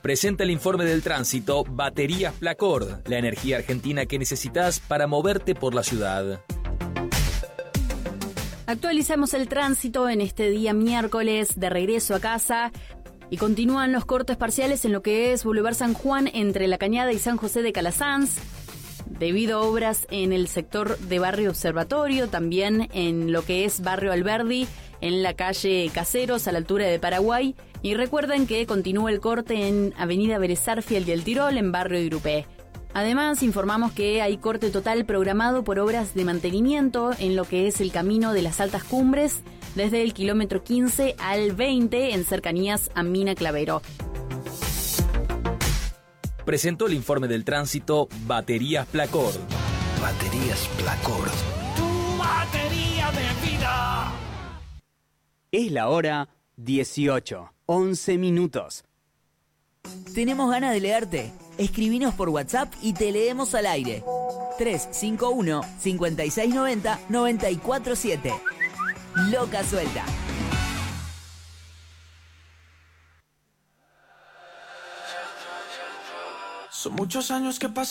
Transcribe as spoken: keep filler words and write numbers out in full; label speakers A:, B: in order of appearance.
A: Presenta el informe del tránsito Baterías Placord, la energía argentina que necesitas para moverte por la ciudad.
B: Actualizamos el tránsito en este día miércoles de regreso a casa y continúan los cortes parciales en lo que es Boulevard San Juan entre La Cañada y San José de Calasanz, debido a obras en el sector de Barrio Observatorio, también en lo que es Barrio Alberdi, en la calle Caseros a la altura de Paraguay. Y recuerden que continúa el corte en Avenida Vélez Sarsfield y El Tirol en Barrio Irupé. Además, informamos que hay corte total programado por obras de mantenimiento en lo que es el camino de las Altas Cumbres, desde el kilómetro quince al veinte en cercanías a Mina Clavero.
A: Presentó el informe del tránsito Baterías Placord.
C: Baterías Placord.
D: Tu batería de vida.
E: Es la hora dieciocho, once minutos.
F: Tenemos ganas de leerte. Escribinos por WhatsApp y te leemos al aire. tres cinco uno, cinco seis nueve cero, nueve cuatro siete. Loca Suelta.
D: Son muchos años que pasan.